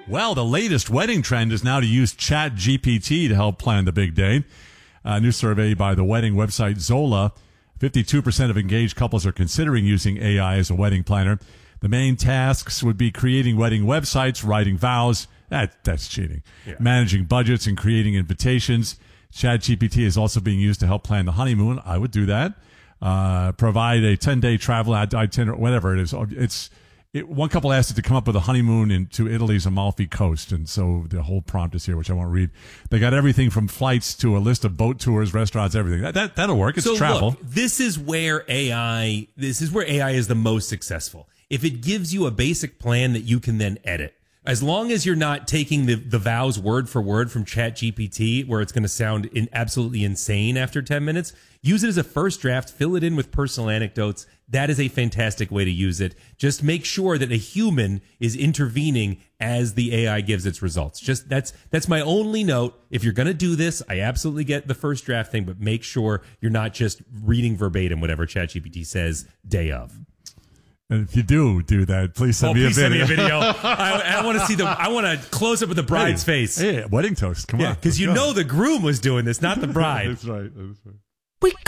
Well, the latest wedding trend is now to use ChatGPT to help plan the big day. A new survey by the wedding website Zola, 52% of engaged couples are considering using AI as a wedding planner. The main tasks would be creating wedding websites, writing vows. That's cheating. Yeah. Managing budgets and creating invitations. ChatGPT is also being used to help plan the honeymoon. I would do that. Provide a 10-day travel itinerary, whatever it is. One couple asked it to come up with a honeymoon to Italy's Amalfi Coast, and so the whole prompt is here, which I won't read. They got everything from flights to a list of boat tours, restaurants, everything. That'll work. It's travel. Look, this is where AI is the most successful. If it gives you a basic plan that you can then edit, as long as you're not taking the vows word for word from ChatGPT, where it's going to sound absolutely insane after 10 minutes, use it as a first draft, fill it in with personal anecdotes. That is a fantastic way to use it. Just make sure that a human is intervening as the AI gives its results. Just that's my only note. If you're going to do this, I absolutely get the first draft thing, but make sure you're not just reading verbatim whatever ChatGPT says day of. And if you do that, please send me a video. I want to see I want to close up with the bride's face. Hey, wedding toast. Come on. Because you know the groom was doing this, not the bride. That's right. We